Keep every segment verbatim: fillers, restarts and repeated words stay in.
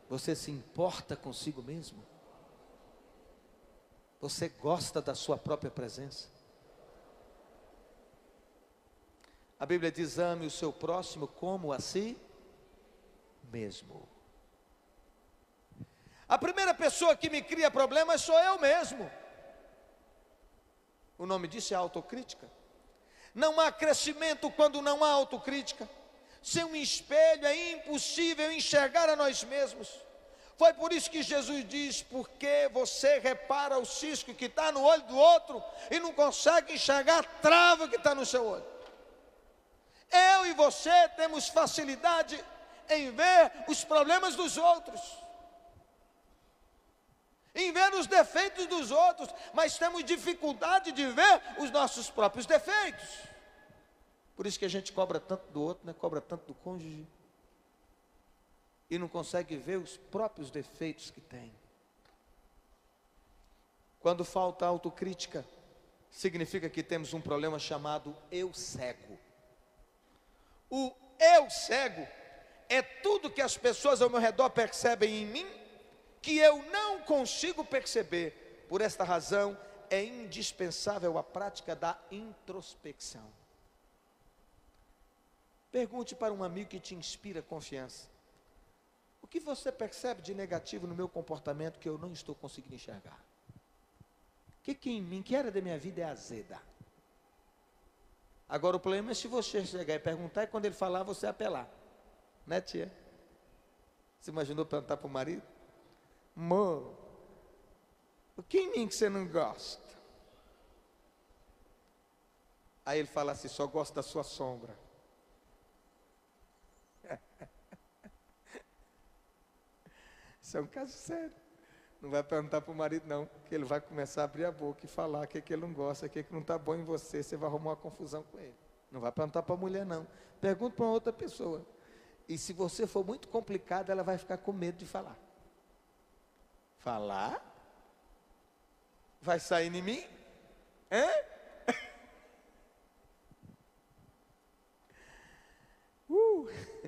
Você se importa consigo mesmo? Você gosta da sua própria presença? A Bíblia diz: ame o seu próximo como a si mesmo. A primeira pessoa que me cria problemas sou eu mesmo. O nome disso é autocrítica. Não há crescimento quando não há autocrítica. Sem um espelho é impossível enxergar a nós mesmos. Foi por isso que Jesus diz: porque você repara o cisco que está no olho do outro e não consegue enxergar a trava que está no seu olho. Eu e você temos facilidade em ver os problemas dos outros, em ver os defeitos dos outros, mas temos dificuldade de ver os nossos próprios defeitos. Por isso que a gente cobra tanto do outro, né? Cobra tanto do cônjuge, e não consegue ver os próprios defeitos que tem. Quando falta autocrítica, significa que temos um problema chamado eu cego. O eu cego é tudo que as pessoas ao meu redor percebem em mim, que eu não consigo perceber. Por esta razão, é indispensável a prática da introspecção. Pergunte para um amigo que te inspira confiança: o que você percebe de negativo no meu comportamento que eu não estou conseguindo enxergar? O que, que em mim, que área da minha vida é azeda? Agora o problema é se você chegar e perguntar, e quando ele falar, você apelar. Né, tia? Você imaginou perguntar para o marido: amor, o que em mim que você não gosta? Aí ele fala assim: só gosto da sua sombra. Isso é um caso sério. Não vai perguntar para o marido não, que ele vai começar a abrir a boca e falar o que, que ele não gosta, o que, que não está bom em você. Você vai arrumar uma confusão com ele. Não vai perguntar para a mulher não. Pergunta para uma outra pessoa. E se você for muito complicado, ela vai ficar com medo de falar. Falar? Vai sair em mim? Hã? Uh.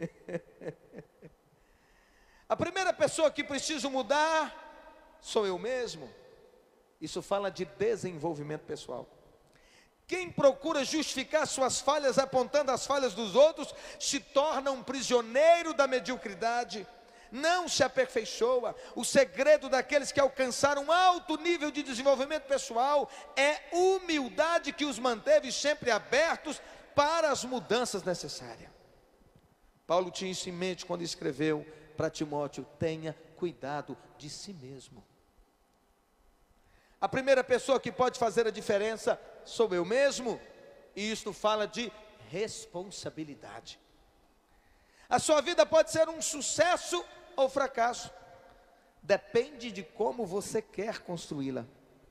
A primeira pessoa que preciso mudar sou eu mesmo. Isso fala de desenvolvimento pessoal. Quem procura justificar suas falhas apontando as falhas dos outros se torna um prisioneiro da mediocridade, não se aperfeiçoa. O segredo daqueles que alcançaram um alto nível de desenvolvimento pessoal é humildade, que os manteve sempre abertos para as mudanças necessárias. Paulo tinha isso em mente quando escreveu para Timóteo: tenha cuidado de si mesmo. A primeira pessoa que pode fazer a diferença sou eu mesmo, e isto fala de responsabilidade. A sua vida pode ser um sucesso ou fracasso, depende de como você quer construí-la.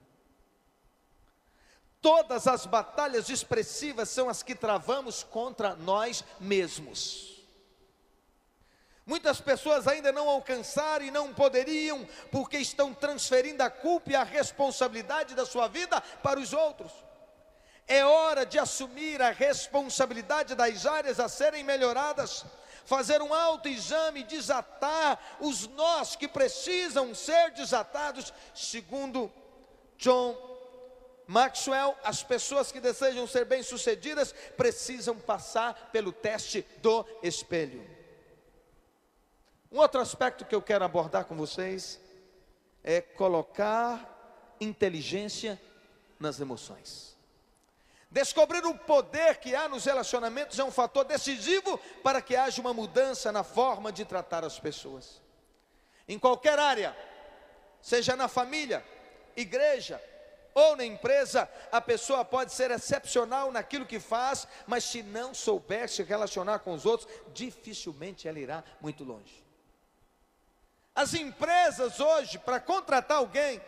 Todas as batalhas expressivas são as que travamos contra nós mesmos. Muitas pessoas ainda não alcançaram e não poderiam, porque estão transferindo a culpa e a responsabilidade da sua vida para os outros. É hora de assumir a responsabilidade das áreas a serem melhoradas, fazer um autoexame, desatar os nós que precisam ser desatados. Segundo John Maxwell, as pessoas que desejam ser bem-sucedidas precisam passar pelo teste do espelho. Um outro aspecto que eu quero abordar com vocês é colocar inteligência nas emoções. Descobrir o poder que há nos relacionamentos é um fator decisivo para que haja uma mudança na forma de tratar as pessoas. Em qualquer área, seja na família, igreja ou na empresa, a pessoa pode ser excepcional naquilo que faz, mas se não souber se relacionar com os outros, dificilmente ela irá muito longe. As empresas hoje, para contratar alguém,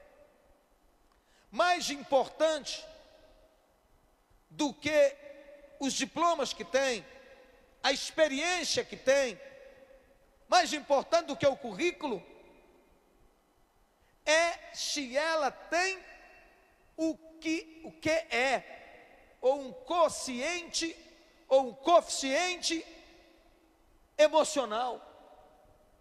mais importante do que os diplomas que tem, a experiência que tem, mais importante do que o currículo, é se ela tem o que, o que é, ou um quociente, ou um coeficiente emocional.